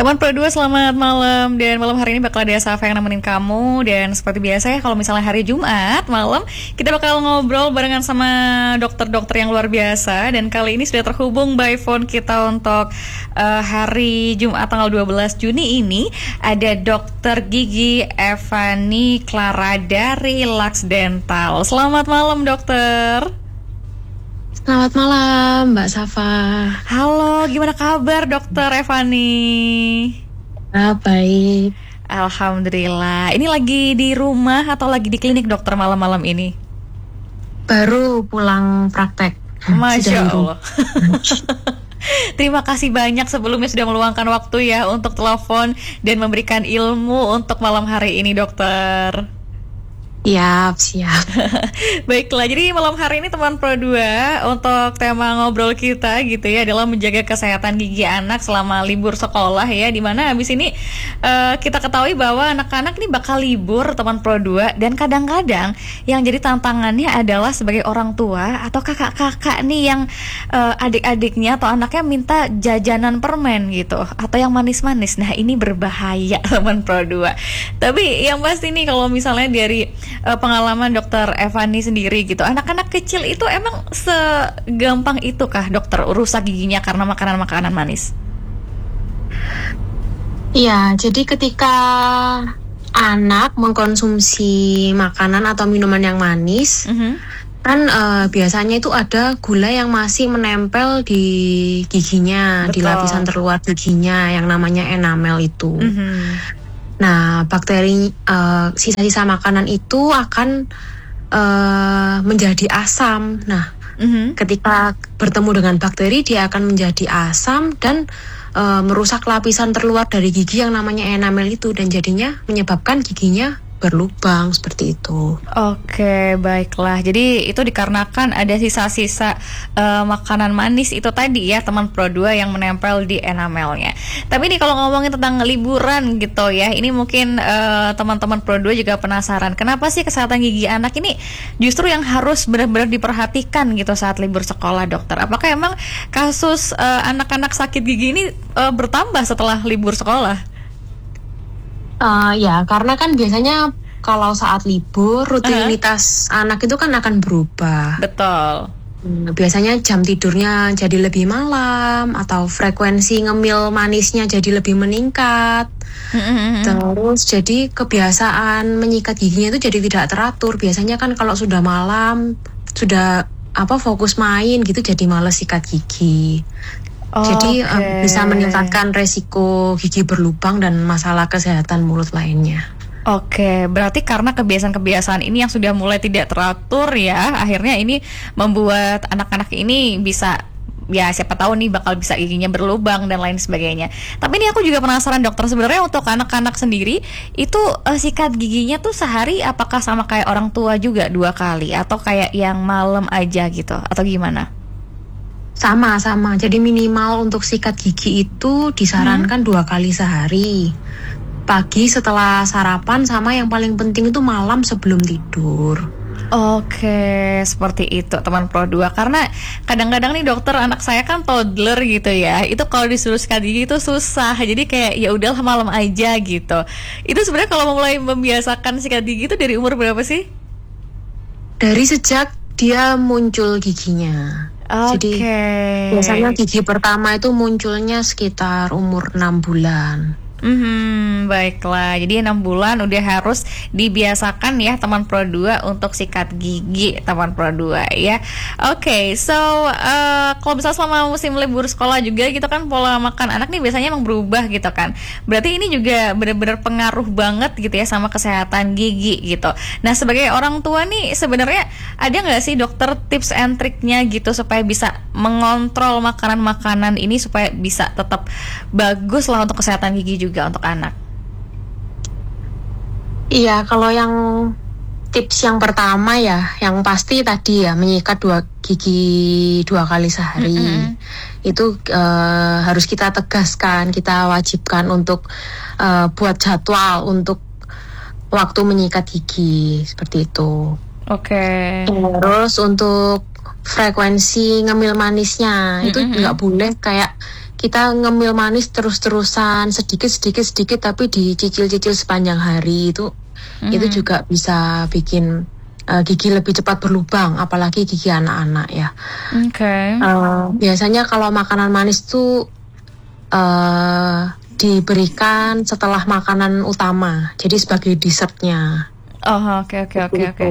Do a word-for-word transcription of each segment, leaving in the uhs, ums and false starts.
Teman Pro dua, selamat malam. Dan malam hari ini bakal ada Safa yang nemenin kamu. Dan seperti biasa ya, kalau misalnya hari Jumat malam, kita bakal ngobrol barengan sama dokter-dokter yang luar biasa. Dan kali ini sudah terhubung by phone kita untuk uh, hari Jumat tanggal dua belas Juni ini. Ada Dokter Gigi Evani Clara dari Lux Dental. Selamat malam, dokter. Selamat malam, Mbak Safa. Halo, gimana kabar Dokter Evani? Ah, baik. Alhamdulillah. Ini lagi di rumah atau lagi di klinik dokter malam-malam ini? Baru pulang praktek. Masya Allah. Terima kasih banyak sebelumnya sudah meluangkan waktu ya untuk telepon dan memberikan ilmu untuk malam hari ini, dokter. Siap, siap. Baiklah, jadi malam hari ini teman Pro dua, untuk tema ngobrol kita gitu ya adalah menjaga kesehatan gigi anak selama libur sekolah ya, dimana habis ini uh, kita ketahui bahwa anak-anak ini bakal libur teman Pro dua. Dan kadang-kadang yang jadi tantangannya adalah sebagai orang tua atau kakak-kakak nih yang uh, adik-adiknya atau anaknya minta jajanan permen gitu atau yang manis-manis. Nah, ini berbahaya teman Pro dua. Tapi yang pasti nih kalau misalnya dari Uh, pengalaman dokter Evani sendiri gitu, anak-anak kecil itu emang segampang itu kah dokter rusak giginya karena makanan-makanan manis? Iya, jadi ketika anak mengkonsumsi makanan atau minuman yang manis, mm-hmm. kan uh, biasanya itu ada gula yang masih menempel di giginya. Betul. Di lapisan terluar giginya yang namanya enamel itu. Mm-hmm. Nah, bakteri uh, sisa-sisa makanan itu akan uh, menjadi asam. Nah, mm-hmm. ketika bertemu dengan bakteri, dia akan menjadi asam dan uh, merusak lapisan terluar dari gigi yang namanya enamel itu, dan jadinya menyebabkan giginya berlubang seperti itu. Oke, baiklah. Jadi itu dikarenakan ada sisa-sisa uh, makanan manis itu tadi ya teman Pro dua yang menempel di enamelnya. Tapi nih kalau ngomongin tentang liburan gitu ya, ini mungkin uh, teman-teman Pro dua juga penasaran, kenapa sih kesehatan gigi anak ini justru yang harus benar-benar diperhatikan gitu saat libur sekolah, dokter? Apakah emang kasus uh, anak-anak sakit gigi ini uh, bertambah setelah libur sekolah? Uh, ya, karena kan biasanya kalau saat libur rutinitas uh-huh. anak itu kan akan berubah. Betul. Hmm, biasanya jam tidurnya jadi lebih malam atau frekuensi ngemil manisnya jadi lebih meningkat. Uh-huh. Terus jadi kebiasaan menyikat giginya itu jadi tidak teratur. Biasanya kan kalau sudah malam sudah apa fokus main gitu jadi malas sikat gigi. Oh, Jadi okay. um, bisa meningkatkan resiko gigi berlubang dan masalah kesehatan mulut lainnya. Oke, okay, berarti karena kebiasaan-kebiasaan ini yang sudah mulai tidak teratur ya, akhirnya ini membuat anak-anak ini bisa, ya siapa tahu nih bakal bisa giginya berlubang dan lain sebagainya. Tapi ini aku juga penasaran dokter, sebenarnya untuk anak-anak sendiri itu uh, sikat giginya tuh sehari apakah sama kayak orang tua juga dua kali atau kayak yang malam aja gitu atau gimana? Sama-sama, jadi minimal untuk sikat gigi itu disarankan hmm. dua kali sehari. Pagi setelah sarapan sama yang paling penting itu malam sebelum tidur. Oke, seperti itu teman Pro dua. Karena kadang-kadang nih dokter, anak saya kan toddler gitu ya, itu kalau disuruh sikat gigi itu susah. Jadi kayak ya udah malam aja gitu. Itu sebenarnya kalau mulai membiasakan sikat gigi itu dari umur berapa sih? Dari sejak dia muncul giginya. Okay. Jadi biasanya gigi pertama itu munculnya sekitar umur enam bulan. Hmm, baiklah. Jadi enam bulan udah harus dibiasakan ya teman Pro dua untuk sikat gigi teman Pro dua ya. Oke, okay, so uh, kalau misalnya selama musim libur sekolah juga gitu kan pola makan anak nih biasanya emang berubah gitu kan. Berarti ini juga benar-benar pengaruh banget gitu ya sama kesehatan gigi gitu. Nah, sebagai orang tua nih sebenarnya ada nggak sih dokter tips and triknya gitu supaya bisa mengontrol makanan-makanan ini supaya bisa tetap bagus lah untuk kesehatan gigi juga juga untuk anak? Iya, kalau yang tips yang pertama ya, yang pasti tadi ya menyikat dua gigi dua kali sehari. Mm-hmm. Itu uh, harus kita tegaskan, kita wajibkan untuk uh, buat jadwal untuk waktu menyikat gigi seperti itu. Oke. Okay. Terus untuk frekuensi ngemil manisnya mm-hmm. itu nggak boleh kayak kita ngemil manis terus-terusan sedikit sedikit sedikit tapi dicicil-cicil sepanjang hari itu mm-hmm. itu juga bisa bikin uh, gigi lebih cepat berlubang, apalagi gigi anak-anak ya. Oke. Okay. Uh, biasanya kalau makanan manis tuh uh, diberikan setelah makanan utama, jadi sebagai dessertnya. Oh oke oke oke oke.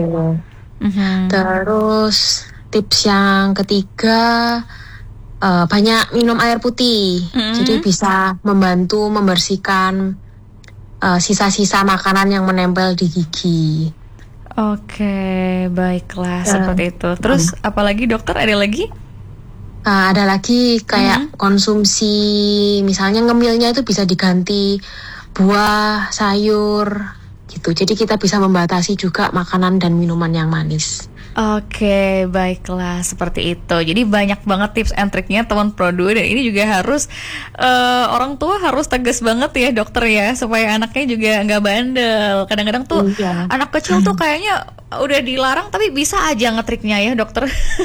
Terus tips yang ketiga, Uh, banyak minum air putih, mm-hmm. jadi bisa membantu membersihkan uh, sisa-sisa makanan yang menempel di gigi. Oke, baiklah uh, seperti itu. Terus um, apalagi dokter, ada lagi? Uh, ada lagi kayak mm-hmm. konsumsi, misalnya ngemilnya itu bisa diganti buah, sayur, gitu. Jadi kita bisa membatasi juga makanan dan minuman yang manis. Oke, baiklah seperti itu. Jadi banyak banget tips and triknya teman Pro dua, dan ini juga harus uh, orang tua harus tegas banget ya dokter ya, supaya anaknya juga nggak bandel. Kadang-kadang tuh iya. anak kecil tuh kayaknya udah dilarang tapi bisa aja ngetriknya ya dokter.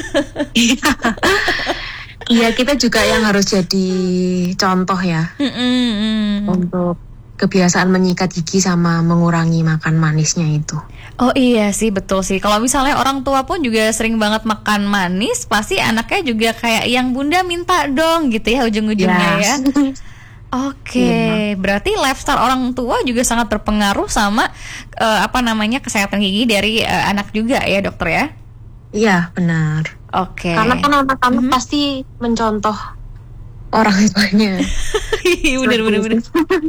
Iya, kita juga yang harus jadi contoh ya mm-mm. untuk kebiasaan menyikat gigi sama mengurangi makan manisnya itu. Oh iya sih, betul sih. Kalau misalnya orang tua pun juga sering banget makan manis, pasti anaknya juga kayak yang bunda minta dong gitu ya ujung-ujungnya ya. Oke, okay. yeah. Berarti lifestyle orang tua juga sangat berpengaruh sama uh, apa namanya kesehatan gigi dari uh, anak juga ya dokter ya? Iya benar. Oke. Okay. Karena kan anak-anak mm-hmm. pasti mencontoh orang tuanya. Bener-bener.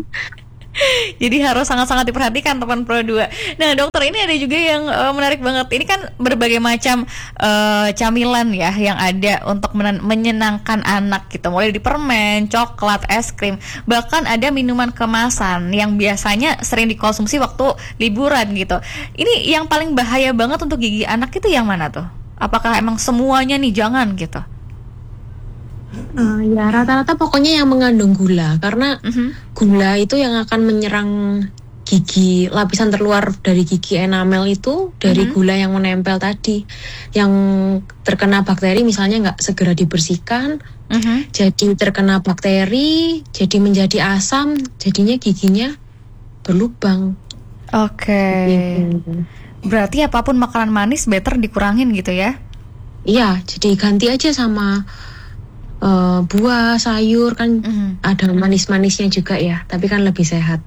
Jadi harus sangat-sangat diperhatikan teman Pro dua. Nah dokter, ini ada juga yang uh, menarik banget. Ini kan berbagai macam uh, camilan ya yang ada untuk men- menyenangkan anak gitu. Mulai dari permen, coklat, es krim, bahkan ada minuman kemasan yang biasanya sering dikonsumsi waktu liburan gitu. Ini yang paling bahaya banget untuk gigi anak itu yang mana tuh? Apakah emang semuanya nih jangan gitu? Uh, ya rata-rata pokoknya yang mengandung gula, karena uh-huh. gula itu yang akan menyerang gigi, lapisan terluar dari gigi enamel itu dari uh-huh. gula yang menempel tadi, yang terkena bakteri misalnya nggak segera dibersihkan, uh-huh. jadi terkena bakteri, jadi menjadi asam, jadinya giginya berlubang. Oke. Okay. Berarti apapun makanan manis better dikurangin gitu ya? Iya, jadi ganti aja sama Uh, buah, sayur kan mm-hmm. ada manis-manisnya juga ya, tapi kan lebih sehat.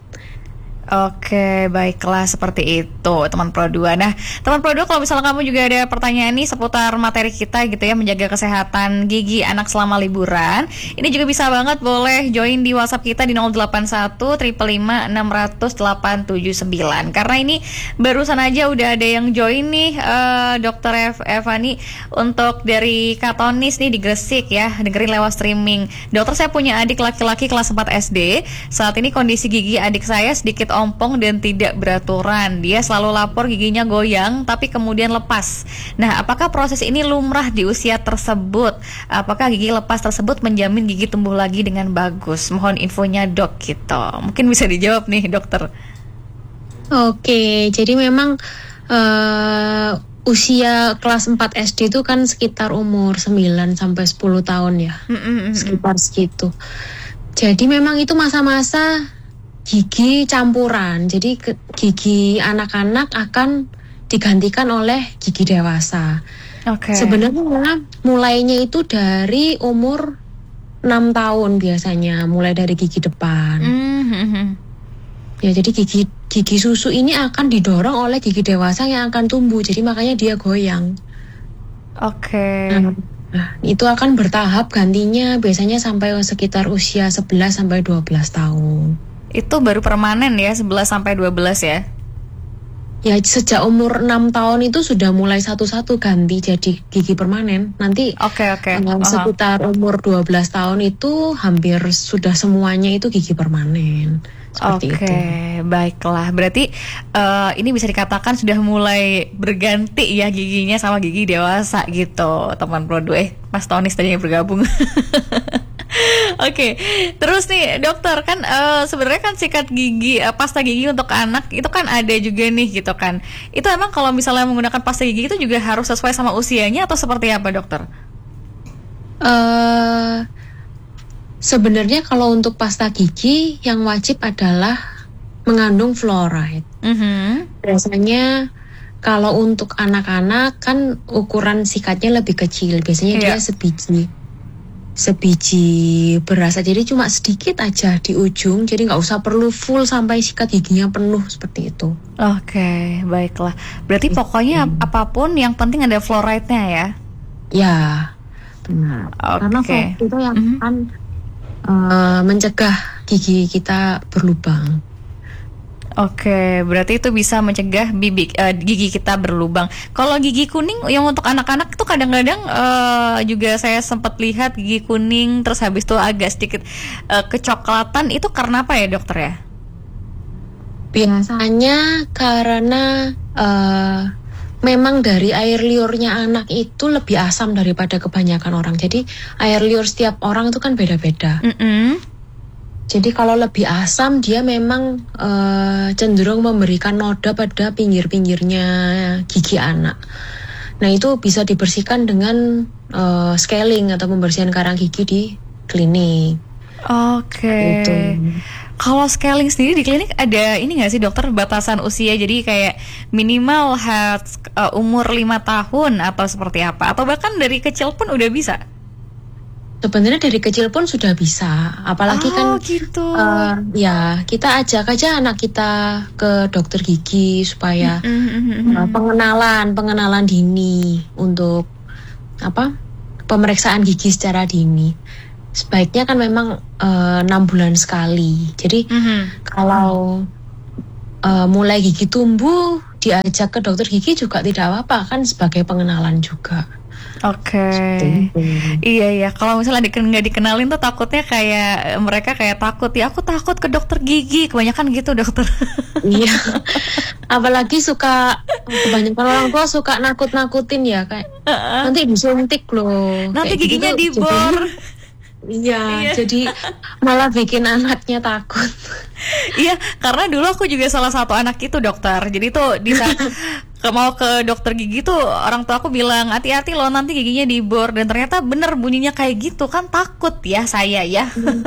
Oke, baiklah seperti itu teman Pro dua. Nah, teman Pro dua, kalau misalnya kamu juga ada pertanyaan nih seputar materi kita gitu ya, menjaga kesehatan gigi anak selama liburan, ini juga bisa banget boleh join di WhatsApp kita di nol delapan satu lima lima enam nol nol delapan tujuh sembilan. Karena ini barusan aja udah ada yang join nih uh, dokter Evani untuk dari Katonis nih di Gresik ya, dengerin lewat streaming. Dokter, saya punya adik laki-laki kelas empat S D. Saat ini kondisi gigi adik saya sedikit ompong dan tidak beraturan. Dia selalu lapor giginya goyang tapi kemudian lepas. Nah, apakah proses ini lumrah di usia tersebut? Apakah gigi lepas tersebut menjamin gigi tumbuh lagi dengan bagus? Mohon infonya dok gitu. Mungkin bisa dijawab nih dokter. Oke, jadi memang uh, usia kelas empat S D itu kan sekitar umur sembilan sampai sepuluh tahun ya. Mm-mm. Sekitar segitu. Jadi memang itu masa-masa gigi campuran, jadi ke, gigi anak-anak akan digantikan oleh gigi dewasa. Oke. Okay. Sebenarnya mulainya itu dari umur enam tahun biasanya, mulai dari gigi depan. Mm-hmm. Ya, jadi gigi gigi susu ini akan didorong oleh gigi dewasa yang akan tumbuh, jadi makanya dia goyang. Oke. Okay. Nah, nah, itu akan bertahap gantinya biasanya sampai sekitar usia sebelas sampai dua belas tahun. Itu baru permanen ya, sebelas sampai dua belas ya? Ya, sejak umur enam tahun itu sudah mulai satu-satu ganti jadi gigi permanen. Nanti okay, okay. uh, sekitar umur dua belas tahun itu hampir sudah semuanya itu gigi permanen. Oke, okay, baiklah. Berarti uh, ini bisa dikatakan sudah mulai berganti ya giginya sama gigi dewasa gitu, teman Pro dua. Eh, Mas Tonis tadi yang bergabung. Oke, okay. Terus nih dokter, kan uh, sebenarnya kan sikat gigi, uh, pasta gigi untuk anak itu kan ada juga nih gitu kan. Itu emang kalau misalnya menggunakan pasta gigi itu juga harus sesuai sama usianya atau seperti apa dokter? Uh, Sebenarnya kalau untuk pasta gigi yang wajib adalah mengandung fluoride. Mm-hmm. Biasanya kalau untuk anak-anak kan ukuran sikatnya lebih kecil. Biasanya yeah. dia sebiji sebiji beras, jadi cuma sedikit aja di ujung, jadi nggak usah perlu full sampai sikat giginya penuh seperti itu. Oke, okay, baiklah. Berarti pokoknya hmm. apapun yang penting ada fluoride-nya ya? Ya, benar. Okay. Karena fluoride itu yang mm-hmm. akan uh, mencegah gigi kita berlubang. Oke, berarti itu bisa mencegah bibik, uh, gigi kita berlubang. Kalau gigi kuning yang untuk anak-anak itu kadang-kadang uh, juga saya sempat lihat gigi kuning terus habis itu agak sedikit uh, kecoklatan, itu karena apa ya dokter ya? Biasanya karena uh, memang dari air liurnya anak itu lebih asam daripada kebanyakan orang. Jadi air liur setiap orang itu kan beda-beda. Mm-mm. Jadi kalau lebih asam dia memang uh, cenderung memberikan noda pada pinggir-pinggirnya gigi anak. Nah itu bisa dibersihkan dengan uh, scaling atau pembersihan karang gigi di klinik. Oke. Gitu. Kalau scaling sendiri di klinik ada ini nggak sih dokter, batasan usia? Jadi kayak minimal has, uh, umur lima tahun atau seperti apa? Atau bahkan dari kecil pun udah bisa? Sebenarnya dari kecil pun sudah bisa, apalagi oh, kan gitu. uh, ya kita ajak aja anak kita ke dokter gigi supaya mm-hmm. uh, pengenalan pengenalan dini untuk apa pemeriksaan gigi secara dini. Sebaiknya kan memang enam uh, bulan sekali. Jadi mm-hmm. kalau uh, mulai gigi tumbuh diajak ke dokter gigi juga tidak apa-apa, kan sebagai pengenalan juga. Oke, okay. Iya ya. Kalau misalnya diken- nggak dikenalin tuh takutnya kayak mereka kayak takut ya. Aku takut ke dokter gigi, kebanyakan gitu dokter. Iya. Apalagi suka kebanyakan orang tua suka nakut-nakutin ya kayak uh-uh. nanti disuntik loh. Nanti kayak giginya gitu, dibor. Iya, iya, jadi malah bikin anaknya takut. Iya, karena dulu aku juga salah satu anak itu dokter. Jadi tuh di saat mau ke dokter gigi tuh orang tua aku bilang hati-hati loh nanti giginya dibor, dan ternyata bener bunyinya kayak gitu, kan takut ya saya ya.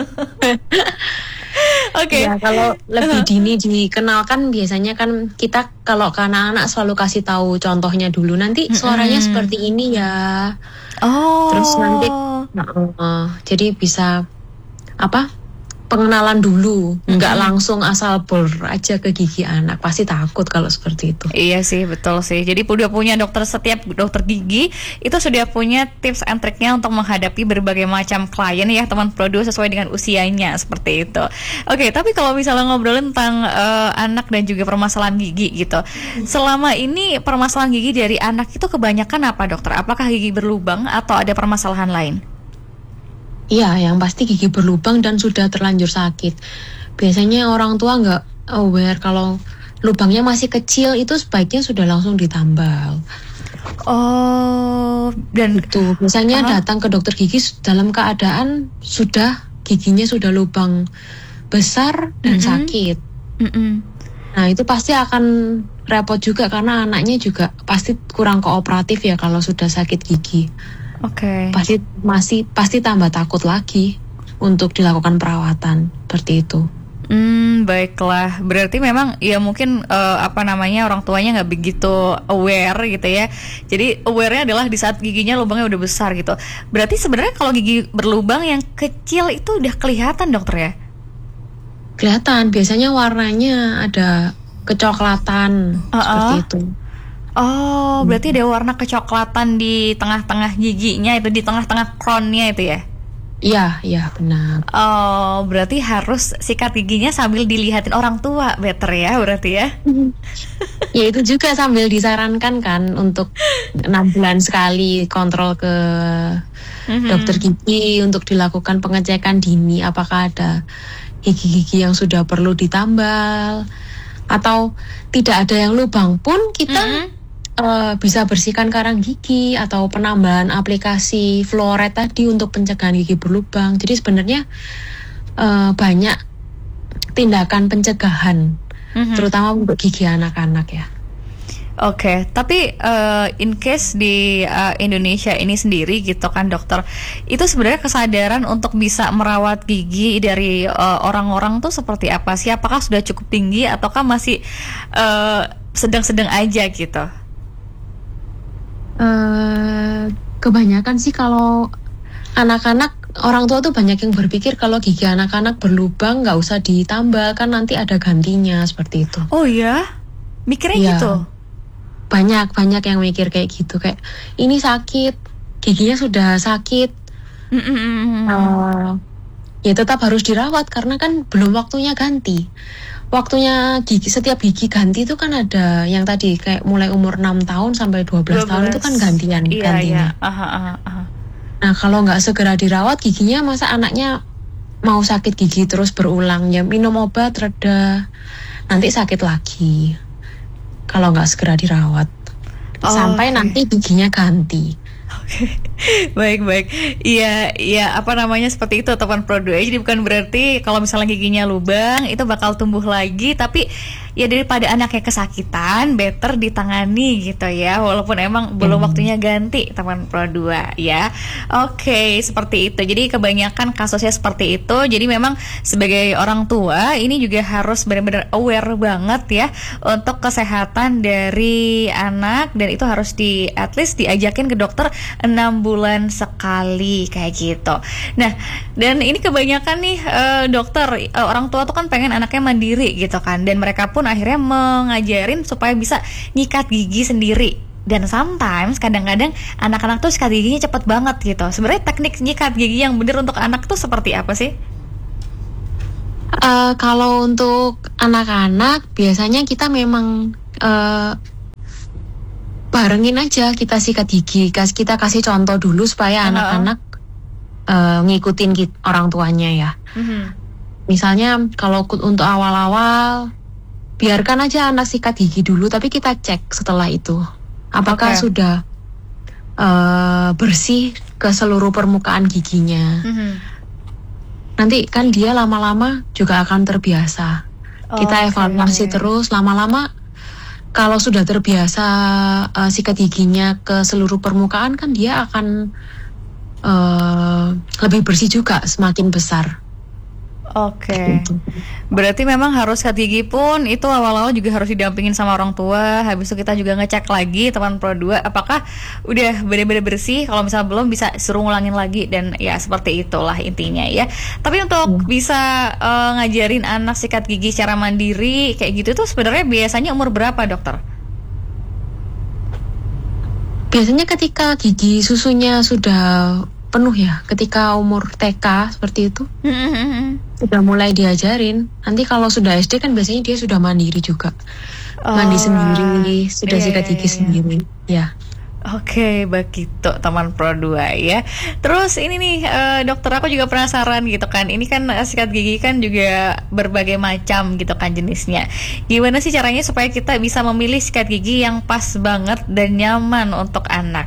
Oke. Okay. Ya, kalau lebih dini dikenalkan biasanya kan kita kalau ke anak-anak selalu kasih tahu contohnya dulu, nanti suaranya mm-hmm. seperti ini ya. Oh. Terus nanti nah, uh, jadi bisa apa? Pengenalan dulu, mm-hmm. nggak langsung asal bor aja ke gigi anak, pasti takut kalau seperti itu. Iya sih, betul sih. Jadi udah punya dokter, setiap dokter gigi itu sudah punya tips and triknya untuk menghadapi berbagai macam klien ya teman Pro dua, sesuai dengan usianya seperti itu. Oke, tapi kalau misalnya ngobrolin tentang uh, anak dan juga permasalahan gigi gitu, selama ini permasalahan gigi dari anak itu kebanyakan apa dokter? Apakah gigi berlubang atau ada permasalahan lain? Iya, yang pasti gigi berlubang dan sudah terlanjur sakit. Biasanya orang tua nggak aware kalau lubangnya masih kecil, itu sebaiknya sudah langsung ditambal. Oh, dan itu biasanya uh-huh. datang ke dokter gigi dalam keadaan sudah giginya sudah lubang besar dan mm-hmm. sakit. Mm-hmm. Nah itu pasti akan repot juga karena anaknya juga pasti kurang kooperatif ya kalau sudah sakit gigi. Oke. Okay. Pasti masih pasti tambah takut lagi untuk dilakukan perawatan seperti itu. Hmm, baiklah. Berarti memang ya mungkin uh, apa namanya orang tuanya nggak begitu aware gitu ya. Jadi awarenya adalah di saat giginya lubangnya udah besar gitu. Berarti sebenarnya kalau gigi berlubang yang kecil itu udah kelihatan dokter ya? Kelihatan. Biasanya warnanya ada kecoklatan uh-uh. seperti itu. Oh, berarti ada warna kecoklatan di tengah-tengah giginya itu, di tengah-tengah crownnya itu ya? Iya, iya benar. Oh, berarti harus sikat giginya sambil dilihatin orang tua, better ya berarti ya? Ya itu juga sambil disarankan kan untuk enam bulan sekali kontrol ke mm-hmm. dokter gigi untuk dilakukan pengecekan dini apakah ada gigi-gigi yang sudah perlu ditambal atau tidak ada yang lubang pun kita mm-hmm. Uh, bisa bersihkan karang gigi atau penambahan aplikasi fluoride tadi untuk pencegahan gigi berlubang. Jadi sebenarnya uh, banyak tindakan pencegahan, mm-hmm. terutama untuk gigi anak-anak ya. Oke, okay. Tapi uh, in case di uh, Indonesia ini sendiri gitu kan dokter, itu sebenarnya kesadaran untuk bisa merawat gigi dari uh, orang-orang tuh seperti apa sih? Apakah sudah cukup tinggi ataukah masih uh, sedang-sedang aja gitu? Uh, kebanyakan sih kalau anak-anak, orang tua tuh banyak yang berpikir kalau gigi anak-anak berlubang nggak usah ditambal, kan nanti ada gantinya, seperti itu. Oh ya? Mikirnya ya. gitu? Banyak, banyak yang mikir kayak gitu, kayak ini sakit, giginya sudah sakit, uh, ya tetap harus dirawat karena kan belum waktunya ganti. Waktunya gigi, setiap gigi ganti itu kan ada yang tadi kayak mulai umur enam tahun sampai dua belas tahun itu kan gantian, iya, gantinya. Iya. Aha, aha, aha. Nah kalau nggak segera dirawat giginya, masa anaknya mau sakit gigi terus berulang, ya minum obat reda, nanti sakit lagi. Kalau nggak segera dirawat, oh, sampai okay. nanti giginya ganti. Oke, okay. Baik-baik. Iya, iya apa namanya seperti itu teman produk. Jadi bukan berarti kalau misalnya giginya lubang itu bakal tumbuh lagi, tapi ya daripada anaknya kesakitan, better ditangani gitu ya. Walaupun emang hmm. belum waktunya ganti teman Pro dua ya. Oke, okay, seperti itu. Jadi kebanyakan kasusnya seperti itu. Jadi memang sebagai orang tua ini juga harus benar-benar aware banget ya untuk kesehatan dari anak, dan itu harus di at least diajakin ke dokter enam bulan sekali kayak gitu. Nah, dan ini kebanyakan nih uh, dokter uh, orang tua tuh kan pengen anaknya mandiri gitu kan, dan mereka pun akhirnya mengajarin supaya bisa nyikat gigi sendiri. Dan sometimes kadang-kadang anak-anak tuh sikat giginya cepet banget gitu. Sebenarnya teknik nyikat gigi yang benar untuk anak tuh seperti apa sih? Uh, kalau untuk anak-anak biasanya kita memang uh, barengin aja, kita sikat gigi, kita kasih contoh dulu supaya uh-huh. anak-anak uh, ngikutin kita, orang tuanya ya. Uh-huh. Misalnya kalau untuk awal-awal biarkan aja anak sikat gigi dulu, tapi kita cek setelah itu apakah okay. sudah uh, bersih ke seluruh permukaan giginya. Uh-huh. Nanti kan dia lama-lama juga akan terbiasa. Oh, kita evaluasi okay. terus, lama-lama kalau sudah terbiasa uh, sikat giginya ke seluruh permukaan, kan dia akan uh, lebih bersih juga semakin besar. Oke, okay. Berarti memang harus sikat gigi pun itu awal-awal juga harus didampingin sama orang tua. Habis itu kita juga ngecek lagi teman Pro dua apakah udah benar-benar bersih. Kalau misalnya belum, bisa suruh ngulangin lagi, dan ya seperti itulah intinya ya. Tapi untuk hmm. bisa uh, ngajarin anak sikat gigi secara mandiri kayak gitu tuh sebenarnya biasanya umur berapa dokter? Biasanya ketika gigi susunya sudah penuh ya, ketika umur T K seperti itu mm-hmm. sudah mulai diajarin. Nanti kalau sudah S D kan biasanya dia sudah mandiri juga, oh, mandi sendiri, sudah yeah, sikat gigi yeah, sendiri ya. Oke, okay, begitu teman Pro dua ya. Terus ini nih uh, dokter, aku juga penasaran gitu kan. Ini kan uh, sikat gigi kan juga berbagai macam gitu kan jenisnya. Gimana sih caranya supaya kita bisa memilih sikat gigi yang pas banget dan nyaman untuk anak?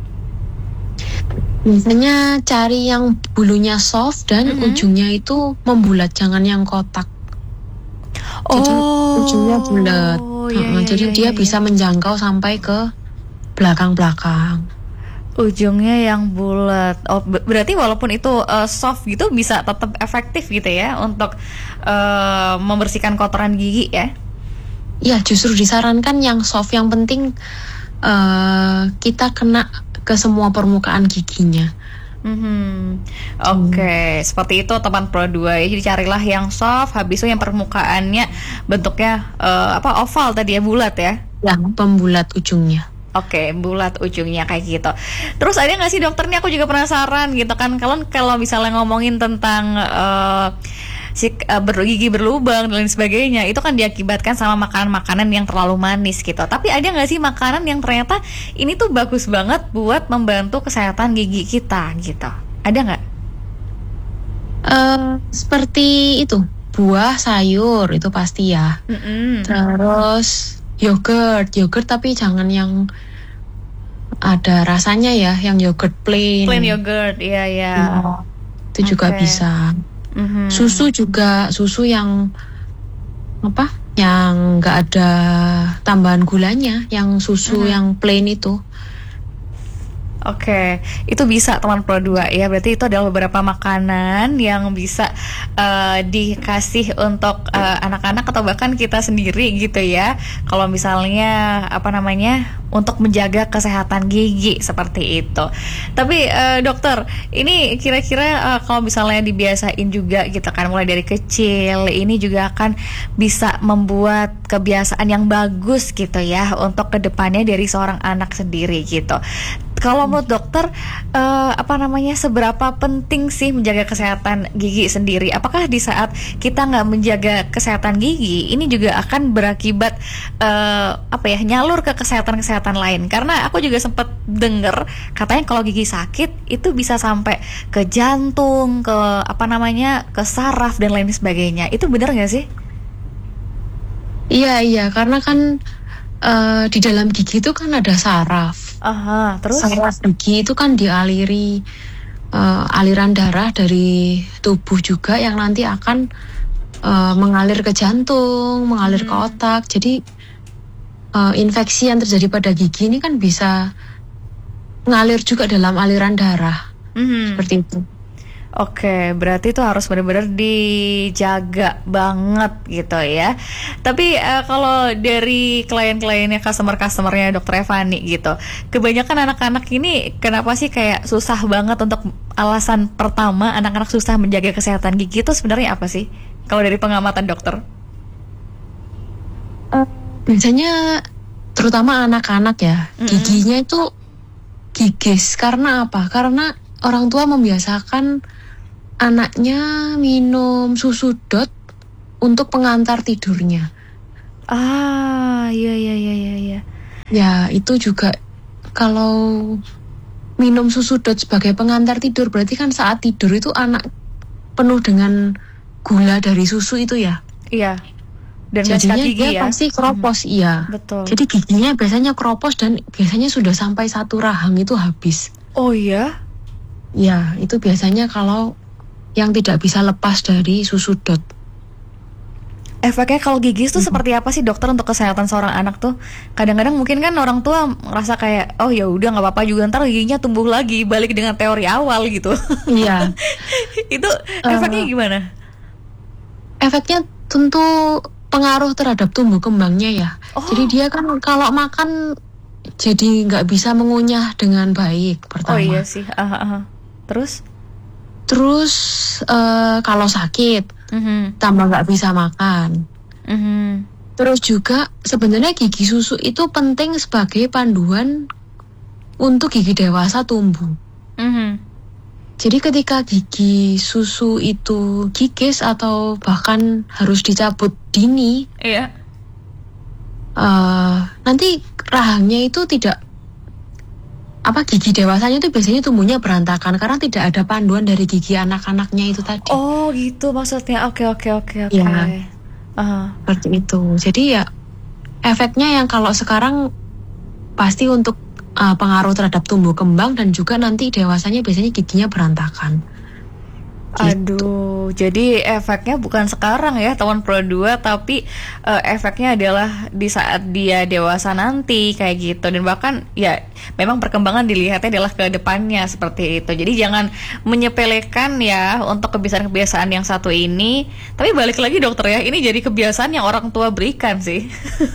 Biasanya cari yang bulunya soft dan mm-hmm. ujungnya itu membulat, jangan yang kotak. Jadi oh, ujungnya bulat. Iya, uh, iya, jadi iya, dia iya. bisa menjangkau sampai ke belakang-belakang. Ujungnya yang bulat. Oh, berarti walaupun itu uh, soft gitu bisa tetap efektif gitu ya untuk uh, membersihkan kotoran gigi ya? Iya, justru disarankan yang soft. Yang penting uh, kita kena ke semua permukaan giginya. Mm-hmm. Oke, okay. hmm. seperti itu teman Pro dua. Jadi carilah yang soft, habis itu yang permukaannya bentuknya uh, apa oval tadi ya, bulat ya? Ya, pembulat ujungnya. Oke, okay, bulat ujungnya kayak gitu. Terus ada nggak sih dokter, nih aku juga penasaran gitu kan, kalau kalau misalnya ngomongin tentang uh, si uh, bergigi berlubang dan lain sebagainya, itu kan diakibatkan sama makanan-makanan yang terlalu manis gitu. Tapi ada nggak sih makanan yang ternyata ini tuh bagus banget buat membantu kesehatan gigi kita gitu? Ada nggak? Uh, seperti itu, buah, sayur itu pasti ya. Mm-hmm. Terus yogurt, yogurt tapi jangan yang ada rasanya ya, yang yogurt plain. Plain yogurt, iya ya. Oh, itu juga okay. bisa. Mm-hmm. Susu juga, susu yang apa? yang nggak ada tambahan gulanya, yang susu hmm. yang plain itu. Oke, itu bisa teman Pro dua ya. Berarti itu adalah beberapa makanan yang bisa uh, dikasih untuk uh, anak-anak atau bahkan kita sendiri gitu ya. Kalau misalnya apa namanya untuk menjaga kesehatan gigi seperti itu. Tapi uh, dokter, ini kira-kira uh, kalau misalnya dibiasain juga gitu kan mulai dari kecil, ini juga akan bisa membuat kebiasaan yang bagus gitu ya untuk kedepannya dari seorang anak sendiri gitu. Kalau menurut dokter, uh, apa namanya, seberapa penting sih menjaga kesehatan gigi sendiri? Apakah di saat kita nggak menjaga kesehatan gigi, ini juga akan berakibat uh, apa ya, nyalur ke kesehatan-kesehatan lain? Karena aku juga sempat dengar katanya kalau gigi sakit itu bisa sampai ke jantung, ke apa namanya, ke saraf dan lain sebagainya. Itu benar nggak sih? Iya iya, karena kan uh, di dalam gigi itu kan ada saraf. Aha, terus saraf gigi itu kan dialiri uh, aliran darah dari tubuh juga yang nanti akan uh, mengalir ke jantung, mengalir hmm. ke otak. Jadi uh, infeksi yang terjadi pada gigi ini kan bisa mengalir juga dalam aliran darah, hmm. seperti itu. Oke, berarti itu harus benar-benar dijaga banget gitu ya. Tapi uh, kalau dari klien-kliennya, customer-customernya dokter Evani gitu, kebanyakan anak-anak ini kenapa sih kayak susah banget untuk, alasan pertama anak-anak susah menjaga kesehatan gigi itu sebenarnya apa sih? Kalau dari pengamatan dokter? Uh, biasanya terutama anak-anak ya, mm-hmm. giginya itu gigis. Karena apa? Karena orang tua membiasakan anaknya minum susu dot untuk pengantar tidurnya. Ah, iya iya iya iya iya. Ya, itu juga kalau minum susu dot sebagai pengantar tidur berarti kan saat tidur itu anak penuh dengan gula dari susu itu ya. Iya. Dan jadinya gigi dia ya? pasti keropos, hmm. iya. Betul. Jadi giginya biasanya keropos dan biasanya sudah sampai satu rahang itu habis. Oh iya? Ya, itu biasanya kalau yang tidak bisa lepas dari susu dot. Efeknya kalau gigis tuh hmm. seperti apa sih dokter untuk kesehatan seorang anak tuh? Kadang-kadang mungkin kan orang tua ngerasa kayak, oh ya udah nggak apa-apa juga, ntar giginya tumbuh lagi, balik dengan teori awal gitu. Iya. Itu efeknya uh, gimana? Efeknya tentu pengaruh terhadap tumbuh kembangnya ya. Oh. Jadi dia kan kalau makan jadi nggak bisa mengunyah dengan baik pertama. Oh iya sih. Uh, uh, uh. Terus? Terus uh, kalau sakit, mm-hmm. tambah nggak bisa makan. Mm-hmm. Terus juga sebenarnya gigi susu itu penting sebagai panduan untuk gigi dewasa tumbuh. Mm-hmm. Jadi ketika gigi susu itu gigis atau bahkan harus dicabut dini, yeah. uh, nanti rahangnya itu tidak, apa gigi dewasanya itu biasanya tumbuhnya berantakan karena tidak ada panduan dari gigi anak-anaknya itu tadi. Oh gitu maksudnya. Oke oke oke oke. Ya, uh. seperti itu. Jadi ya efeknya yang kalau sekarang pasti untuk uh, pengaruh terhadap tumbuh kembang dan juga nanti dewasanya biasanya giginya berantakan. Gitu. Aduh, jadi efeknya bukan sekarang ya teman Pro dua, tapi uh, efeknya adalah di saat dia dewasa nanti kayak gitu. Dan bahkan ya memang perkembangan dilihatnya adalah ke depannya seperti itu. Jadi jangan menyepelekan ya untuk kebiasaan-kebiasaan yang satu ini. Tapi balik lagi dokter ya, ini jadi kebiasaan yang orang tua berikan sih.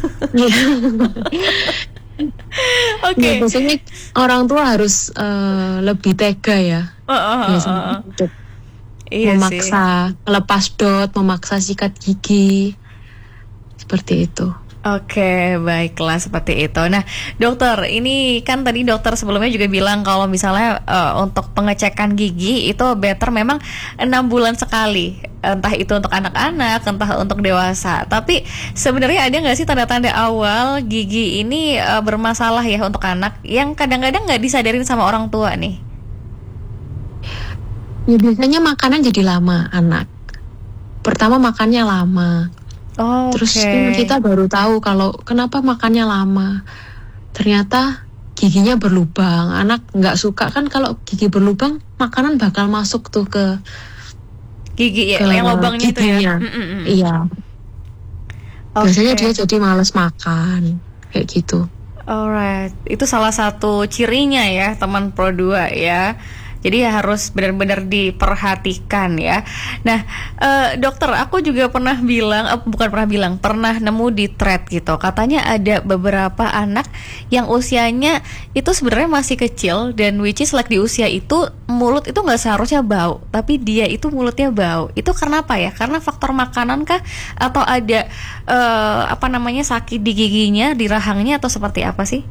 Oke. Okay. Ya, biasanya orang tua harus uh, lebih tega ya. Uh, uh, uh, uh. Untuk iya memaksa sih. Lepas dot, memaksa sikat gigi, seperti itu. Oke, baiklah seperti itu. Nah, dokter, ini kan tadi dokter sebelumnya juga bilang kalau misalnya uh, untuk pengecekan gigi itu better memang enam bulan sekali, entah itu untuk anak-anak, entah untuk dewasa. Tapi sebenarnya ada nggak sih tanda-tanda awal gigi ini uh, bermasalah ya untuk anak yang kadang-kadang nggak disadarin sama orang tua nih? Ya biasanya makanan jadi lama anak. Pertama makannya lama. Oh, terus okay. kita baru tahu kalau kenapa makannya lama. Ternyata giginya berlubang. Anak nggak suka kan kalau gigi berlubang, makanan bakal masuk tuh ke gigi ya, ke yang lubangnya itu ya. Mm-mm. Iya. Biasanya dia jadi malas makan kayak gitu. Alright, itu salah satu cirinya ya teman Pro dua ya. Jadi ya harus benar-benar diperhatikan ya. Nah, eh, dokter, aku juga pernah bilang, eh, bukan pernah bilang, pernah nemu di thread gitu. Katanya ada beberapa anak yang usianya itu sebenarnya masih kecil dan which is like di usia itu mulut itu nggak seharusnya bau, tapi dia itu mulutnya bau. Itu karena apa ya? Karena faktor makanan kah? Atau ada eh, apa namanya sakit di giginya, di rahangnya atau seperti apa sih?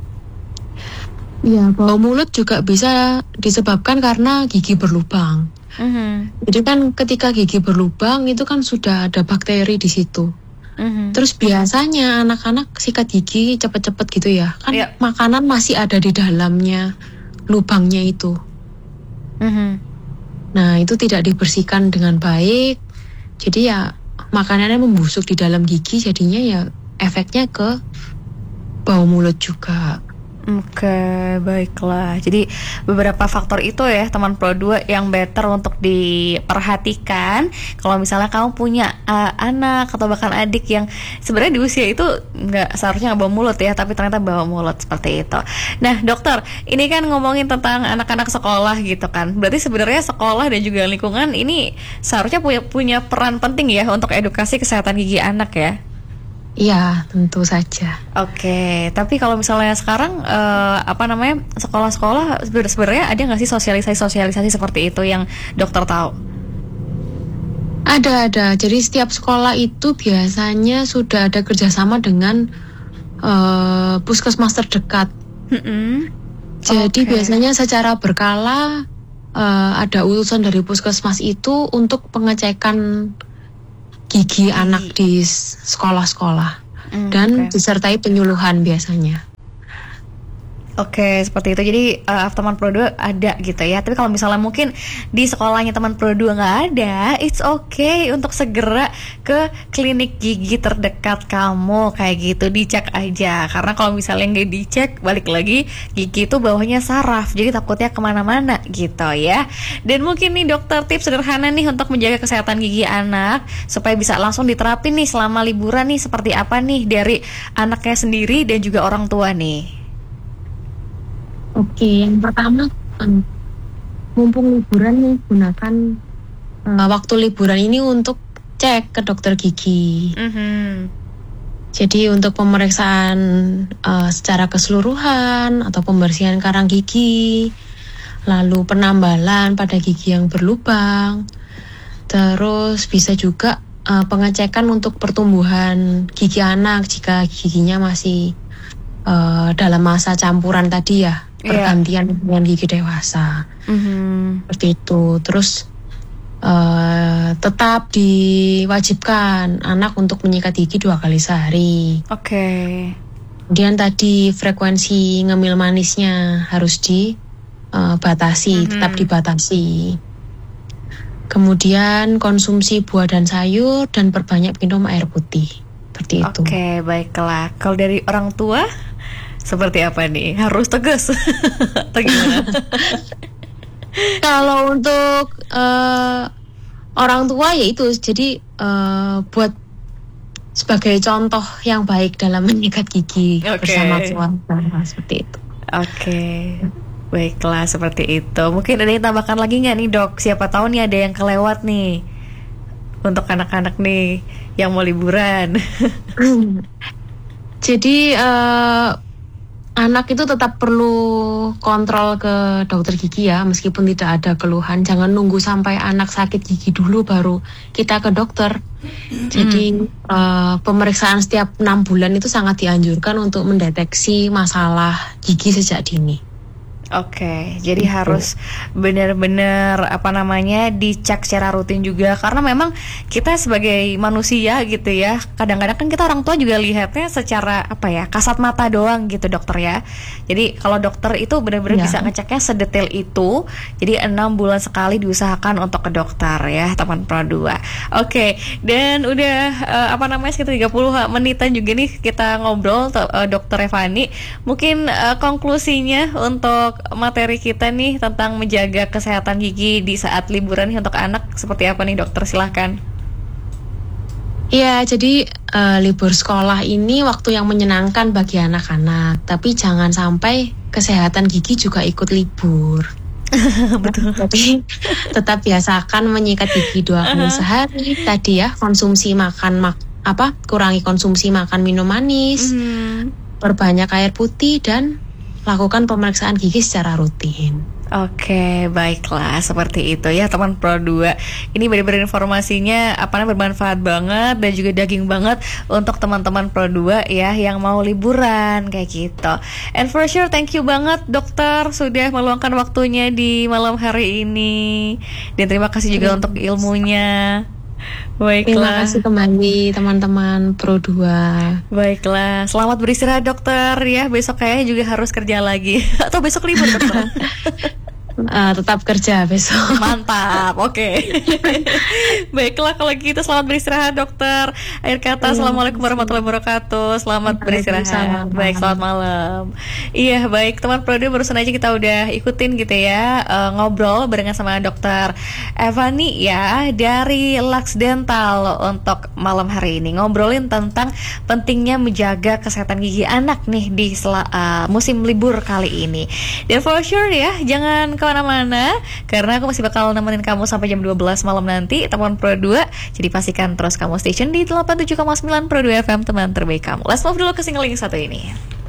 Iya, bau mulut juga bisa disebabkan karena gigi berlubang. Mm-hmm. Jadi kan ketika gigi berlubang itu kan sudah ada bakteri di situ. Mm-hmm. Terus biasanya anak-anak sikat gigi cepet-cepet gitu ya, kan yeah. makanan masih ada di dalamnya lubangnya itu. Mm-hmm. Nah itu tidak dibersihkan dengan baik, jadi ya makanannya membusuk di dalam gigi, jadinya ya efeknya ke bau mulut juga. Oke, okay, baiklah. Jadi beberapa faktor itu ya teman Pro dua yang better untuk diperhatikan. Kalau misalnya kamu punya uh, anak atau bahkan adik yang sebenarnya di usia itu nggak seharusnya nggak bawa mulut ya, tapi ternyata bawa mulut seperti itu. Nah dokter, ini kan ngomongin tentang anak-anak sekolah gitu kan. Berarti sebenarnya sekolah dan juga lingkungan ini seharusnya punya punya peran penting ya untuk edukasi kesehatan gigi anak ya. Iya, tentu saja. Oke, tapi kalau misalnya sekarang uh, apa namanya sekolah-sekolah sebenarnya ada nggak sih sosialisasi-sosialisasi seperti itu yang dokter tahu? Ada, ada. Jadi setiap sekolah itu biasanya sudah ada kerjasama dengan uh, puskesmas terdekat. Mm-hmm. Jadi okay. biasanya secara berkala uh, ada utusan dari puskesmas itu untuk pengecekan gigi anak di sekolah-sekolah mm, dan okay. disertai penyuluhan biasanya. Oke, seperti itu. Jadi uh, teman Pro dua ada gitu ya. Tapi kalau misalnya mungkin di sekolahnya teman Pro dua nggak ada, it's okay untuk segera ke klinik gigi terdekat kamu kayak gitu, dicek aja. Karena kalau misalnya nggak dicek, balik lagi gigi itu bawahnya saraf, jadi takutnya kemana-mana gitu ya. Dan mungkin nih dokter tips sederhana nih untuk menjaga kesehatan gigi anak supaya bisa langsung diterapin nih selama liburan nih seperti apa nih dari anaknya sendiri dan juga orang tua nih. Oke, yang pertama um, mumpung liburan nih gunakan uh, waktu liburan ini untuk cek ke dokter gigi. Mm-hmm. Jadi untuk pemeriksaan uh, secara keseluruhan atau pembersihan karang gigi, lalu penambalan pada gigi yang berlubang, terus bisa juga uh, pengecekan untuk pertumbuhan gigi anak jika giginya masih uh, dalam masa campuran tadi ya. Pergantian yeah. dengan gigi dewasa, mm-hmm. seperti itu. Terus uh, tetap diwajibkan anak untuk menyikat gigi dua kali sehari. Oke. Okay. Kemudian tadi frekuensi ngemil manisnya harus dibatasi, uh, mm-hmm. tetap dibatasi. Kemudian konsumsi buah dan sayur dan perbanyak minum air putih, seperti itu. Oke, okay, baiklah. Kalau dari orang tua? Seperti apa nih? Harus tegas atau gimana? Kalau untuk uh, orang tua ya itu, jadi uh, buat sebagai contoh yang baik dalam menyikat gigi okay. bersama keluarga, seperti itu. Oke, okay. Baiklah seperti itu. Mungkin ada yang tambahkan lagi nggak nih dok? Siapa tahu nih ada yang kelewat nih untuk anak-anak nih yang mau liburan. Jadi uh, anak itu tetap perlu kontrol ke dokter gigi ya, meskipun tidak ada keluhan. Jangan nunggu sampai anak sakit gigi dulu baru kita ke dokter. Jadi mm. uh, pemeriksaan setiap enam bulan itu sangat dianjurkan untuk mendeteksi masalah gigi sejak dini. Oke, okay, jadi gitu. Harus benar-benar apa namanya dicek secara rutin juga karena memang kita sebagai manusia gitu ya, kadang-kadang kan kita orang tua juga lihatnya secara apa ya kasat mata doang gitu dokter ya. Jadi kalau dokter itu benar-benar ya. Bisa ngeceknya sedetail itu. Jadi enam bulan sekali diusahakan untuk ke dokter ya teman Pro dua. Oke, okay, dan udah uh, apa namanya sekitar tiga puluh menitan juga nih kita ngobrol uh, dokter Evani. Mungkin uh, konklusinya untuk materi kita nih tentang menjaga kesehatan gigi di saat liburan nih untuk anak seperti apa nih dokter, silahkan. Iya, jadi uh, libur sekolah ini waktu yang menyenangkan bagi anak-anak, tapi jangan sampai kesehatan gigi juga ikut libur. Betul. Tapi tetap biasakan menyikat gigi dua kali uh-huh. sehari. Tadi ya, konsumsi makan mak apa kurangi konsumsi makan minum manis, uh-huh. perbanyak air putih, dan lakukan pemeriksaan gigi secara rutin. Oke, baiklah, seperti itu ya teman Pro dua. Ini benar-benar informasinya apa namanya bermanfaat banget dan juga daging banget untuk teman-teman Pro dua ya yang mau liburan kayak gitu. And for sure thank you banget dokter sudah meluangkan waktunya di malam hari ini. Dan terima kasih juga untuk ilmunya. Baiklah. Terima kasih kembali teman-teman Pro dua. Baiklah, selamat beristirahat dokter ya. Besok kayaknya juga harus kerja lagi. Atau besok libur dokter? Uh, tetap kerja besok. Mantap, oke. Okay. Baiklah kalau gitu selamat beristirahat dokter. Akhir kata, assalamualaikum warahmatullahi wabarakatuh. Selamat beristirahat. Baik, selamat malam. Iya baik teman Pro dua, barusan aja kita udah ikutin gitu ya uh, ngobrol barengan sama dokter Evani ya dari Lux Dental untuk malam hari ini ngobrolin tentang pentingnya menjaga kesehatan gigi anak nih di sela, uh, musim libur kali ini. Dan for sure ya jangan kemana-mana karena aku masih bakal nemenin kamu sampai jam dua belas malam nanti teman Pro dua. Jadi pastikan terus kamu station di delapan puluh tujuh koma sembilan Pro dua F M, teman terbaik kamu. Let's move dulu ke single yang satu ini.